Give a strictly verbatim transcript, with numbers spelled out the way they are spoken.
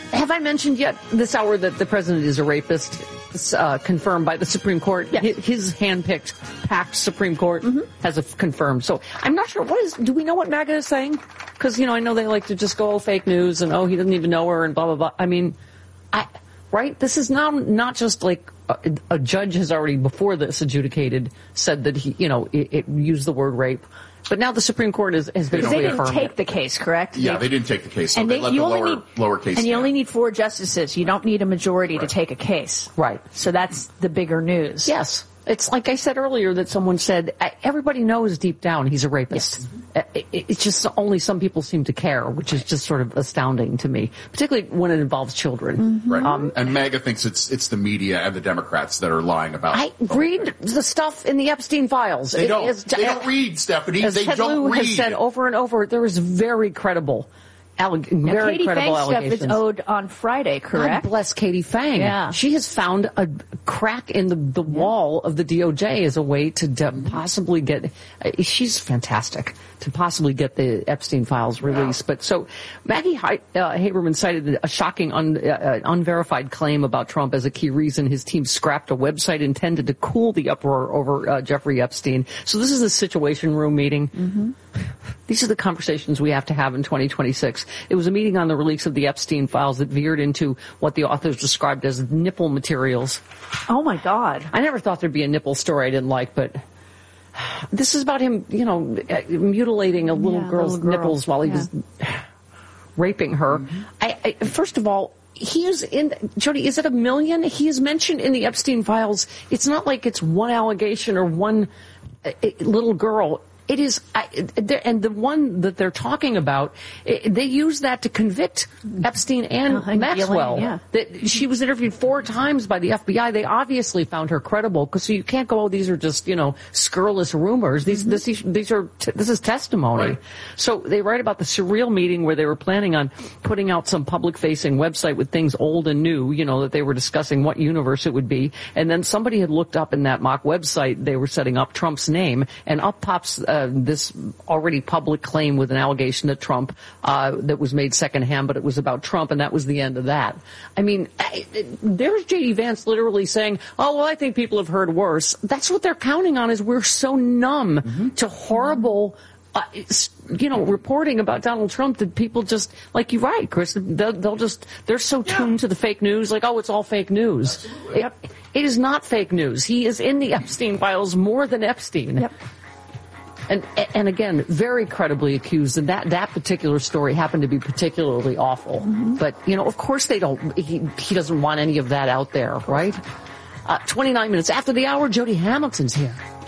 have I mentioned yet this hour that the president is a rapist? It's, uh, confirmed by the Supreme Court. Yes. His hand-picked, packed Supreme Court mm-hmm. has a confirmed. So I'm not sure. What is? Do we know what MAGA is saying? Because, you know, I know they like to just go, oh, fake news, and, oh, he doesn't even know her, and blah, blah, blah. I mean, I, right? This is now not just like a, a judge has already, before this adjudicated, said that he, you know, it, it used the word rape. But now the Supreme Court has, has basically They didn't affirmed take it. the case, correct? Yeah, they, they didn't take the case. So and they, they, let you the only lower, need, lower case And you stand. only need four justices. You don't need a majority right. to take a case. Right. So that's the bigger news. Yes. It's like I said earlier that someone said, everybody knows deep down he's a rapist. Yes. It's just only some people seem to care, which is just sort of astounding to me, particularly when it involves children. Mm-hmm. Right. Um, and MAGA thinks it's it's the media and the Democrats that are lying about I it. read the stuff in the Epstein files. They It don't. is- they don't read, Stephanie. As They Ted don't Lieu read. has said over and over, there is very credible Alleg- Now, very Katie credible Fang's stuff allegations. is owed on Friday, correct? God bless Katie Fang. Yeah. She has found a crack in the, the yeah. wall of the D O J as a way to de- possibly get, uh, she's fantastic, to possibly get the Epstein files released. Wow. But so Maggie Hi- uh, Haberman cited a shocking un- uh, unverified claim about Trump as a key reason his team scrapped a website intended to cool the uproar over uh, Jeffrey Epstein. So this is a Situation Room meeting. Mm-hmm. These are the conversations we have to have in twenty twenty-six. It was a meeting on the release of the Epstein files that veered into what the authors described as nipple materials. Oh, my God. I never thought there'd be a nipple story I didn't like, but this is about him, you know, mutilating a little yeah, girl's little girl. nipples while he yeah. was raping her. Mm-hmm. I, I, first of all, he is in, Jody, is it a million? He is mentioned in the Epstein files. It's not like it's one allegation or one uh, little girl. It is, and the one that they're talking about, they use that to convict Epstein and uh, Maxwell. Gillian, yeah. That she was interviewed four times by the F B I. They obviously found her credible, because so you can't go, oh, these are just, you know, scurrilous rumors. These, mm-hmm. this, these are, this is testimony. Right. So they write about the surreal meeting where they were planning on putting out some public-facing website with things old and new, you know, that they were discussing what universe it would be. And then somebody had looked up in that mock website they were setting up Trump's name, and up pops uh, this already public claim with an allegation that Trump, uh, that was made secondhand, but it was about Trump, and that was the end of that. I mean, I, there's J D Vance literally saying, oh, well, I think people have heard worse. That's what they're counting on, is we're so numb mm-hmm. to horrible, uh, you know, reporting about Donald Trump that people just, like you're right, Chris, they'll, they'll just, they're so tuned yeah. to the fake news, like, oh, it's all fake news. It, it is not fake news. He is in the Epstein files more than Epstein. Yep. And, and again, very credibly accused, and that, that particular story happened to be particularly awful. Mm-hmm. But, you know, of course they don't, he, he doesn't want any of that out there, right? Uh, twenty-nine minutes after the hour, Jody Hamilton's here.